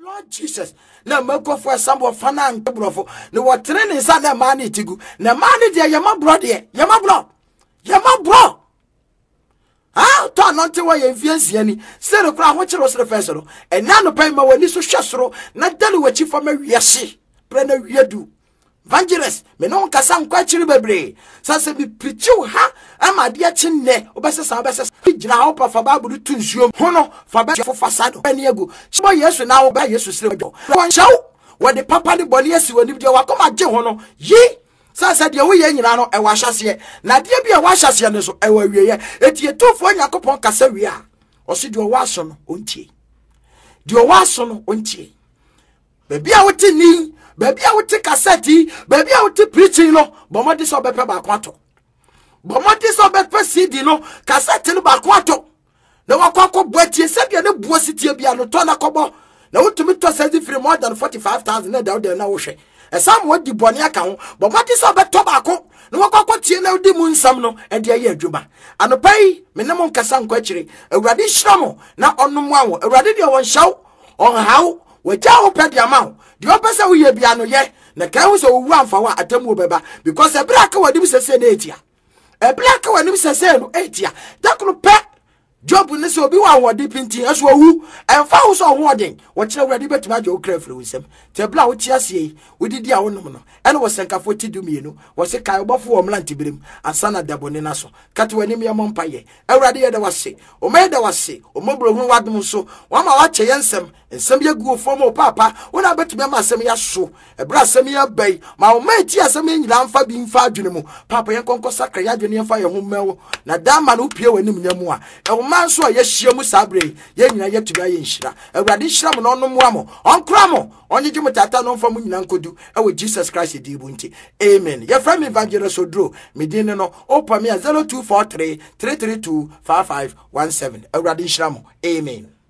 Lord Jesus, na meko for sambo fana nkebrofo ne wotre ne nsa na ma na itigu na ma ne de yema bro de yema bro ah to anonte wo ye mfiansia ni se re kura ho kire osre fesoro ena no pai ma wani so hwesoro na dale wachi fa ma wiase pre na wiedu evangelist me no nkasa nkwa kire bebre sase bi preachu ha ama de chinne obesesa obesesa gina ho pa fa babu tu nsuom ho no fa ba fo fasado ani egu so yesu na wo ba yesu sire do won shaw wo de papa de boni asi woni de wakoma je ho no yi sasa de wo ye nyina no e wa hyase na de bia wa hyase ne so e wa wieye etie tofo nyakopon kasa wi a o se de wo aso no ontie de wo aso no ontie bebia wo ti ni bebia wo ti cassette bebia wo ti preaching no bomodi so bepe ba kwato bomodi so bepe CD no cassette no ba kwato na wakwa boatie se de ne buo sitie bia no to na kobo na wotumi to send free more than 45,000 na da na wo hwe esam wo di boni aka ho bomodi so beto ba ko na wakwa tie na odi mu nsam no e de ye adwuma anopai me ne mo nkasa nkwa kire awurade hyiramo na onom awo awurade de won hyaw on haw waja wo pedi amaw di opese wo ye bia no ye na kan wo so wu amfa wa atamu beba because e bra ka wadi bi sese na etia e bra ka wadi bi sese no etia dakunu pe job ne so obi wa wodi pinti aso wu emfa wo so ho odin wo kire wadi betuma jo kra firi wisem te bra wo tia sie wo didi a wonom no ene wo senkafo ti dumienu wo se kai obofo wo mlanti birim asana dabone na so kate wani me mompaye awrade ye da wase o me da wase o mobro hu wadum so wo ma wa che yensem ensem ye guo fo mo papa wo na betuma ma asem ya so e bra asem ya bai ma wo ma ti asem nyira mfa bi mfa adwene mu papa ye konko sakra ya adwene mfa ye ho mewo na dama no pie wani mnyamu a e manso ye hia mu sabre ye nyina ye tuba ye nhira awrade hira mo no no mo onkra mo onye jimu tata no mfa mu nyina nkodu e wo Jesus Christ di bunti amen ye from evangelist Odro medine no opa me 0243 332 5517 awrade hira mo amen.